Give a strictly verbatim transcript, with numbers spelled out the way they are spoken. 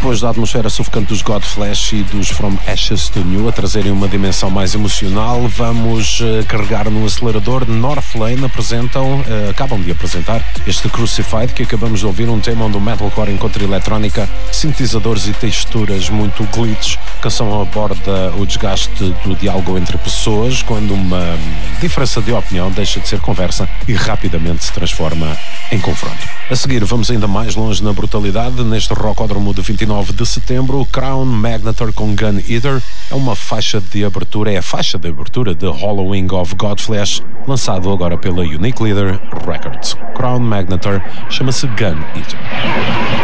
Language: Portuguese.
Depois da atmosfera sufocante dos Godflesh e dos From Ashes to New a trazerem uma dimensão mais emocional, vamos uh, carregar no acelerador. Northlane apresentam, uh, acabam de apresentar este Crucified, que acabamos de ouvir, um tema onde o metalcore encontra eletrónica, sintetizadores e texturas muito glitch. A canção aborda o desgaste do diálogo entre pessoas quando uma diferença de opinião deixa de ser conversa e rapidamente se transforma em confronto. A seguir vamos ainda mais longe na brutalidade. Neste Rocódromo de vinte e nove de setembro, Crown Magnator com Gun Eater é uma faixa de abertura, é a faixa de abertura de Hollowing of Godflesh, lançado agora pela Unique Leader Records. Crown Magnator chama-se Gun Eater.